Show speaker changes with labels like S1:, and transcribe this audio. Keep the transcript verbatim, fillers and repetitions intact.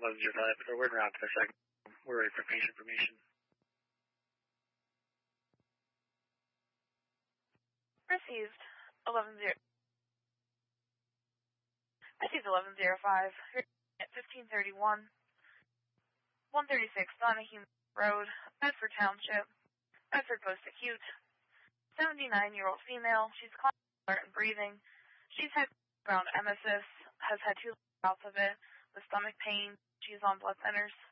S1: eleven zero five, but we're around for a second. We're ready for patient information.
S2: Received eleven zero. Received eleven zero five. At fifteen thirty-one. one thirty-six Donahue Road, Bedford Township, Bedford Post Acute. seventy-nine-year-old female. She's conscious, alert, and breathing. She's had background emesis, has had two bouts of it, with stomach pain. She's on blood thinners.